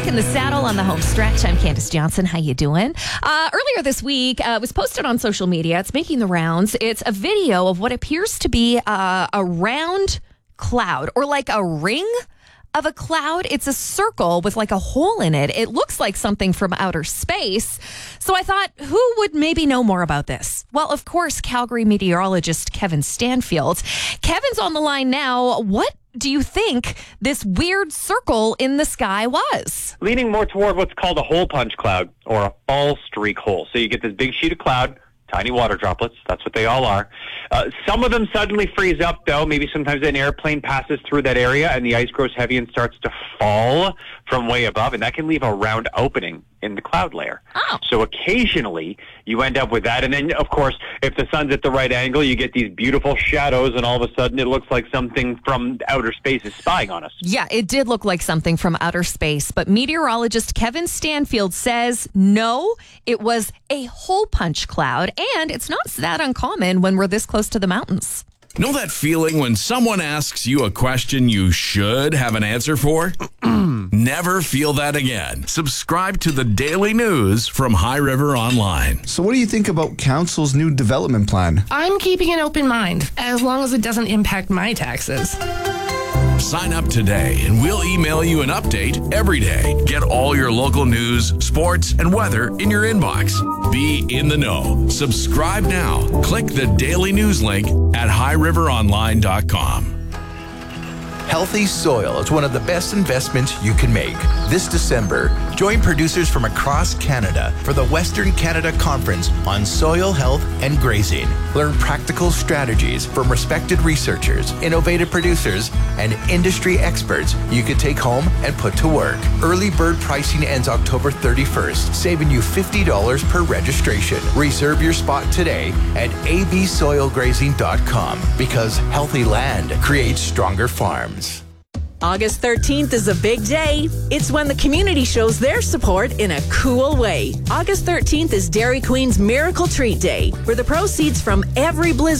Back in the saddle on the home stretch. I'm Candace Johnson. How you doing? Earlier this week, it was posted on social media. It's making the rounds. It's a video of what appears to be a round cloud, or like a ring of a cloud. It's a circle with like a hole in it. It looks like something from outer space. So I thought, who would maybe know more about this? Well, of course, Calgary meteorologist Kevin Stanfield. Kevin's on the line now. What do you think this weird circle in the sky was? Leaning more toward what's called a hole punch cloud, or a fall streak hole. So you get this big sheet of cloud, tiny water droplets. That's what they all are. Some of them suddenly freeze up, though. Maybe sometimes an airplane passes through that area and the ice grows heavy and starts to fall from way above, and that can leave a round opening in the cloud layer. Oh. So occasionally you end up with that. And then, of course, if the sun's at the right angle, you get these beautiful shadows, and all of a sudden it looks like something from outer space is spying on us. Yeah, it did look like something from outer space, but meteorologist Kevin Stanfield says no, it was a hole punch cloud, and it's not that uncommon when we're this close to the mountains. Know that feeling when someone asks you a question you should have an answer for? Never feel that again. Subscribe to the daily news from High River Online. So what do you think about council's new development plan? I'm keeping an open mind, as long as it doesn't impact my taxes. Sign up today and we'll email you an update every day. Get all your local news, sports, and weather in your inbox. Be in the know. Subscribe now. Click the daily news link at highriveronline.com. Healthy soil is one of the best investments you can make. This December, join producers from across Canada for the Western Canada Conference on Soil Health and Grazing. Learn practical strategies from respected researchers, innovative producers, and industry experts you can take home and put to work. Early bird pricing ends October 31st, saving you $50 per registration. Reserve your spot today at absoilgrazing.com, because healthy land creates stronger farms. August 13th is a big day. It's when the community shows their support in a cool way. August 13th is Dairy Queen's Miracle Treat Day, where the proceeds from every Blizzard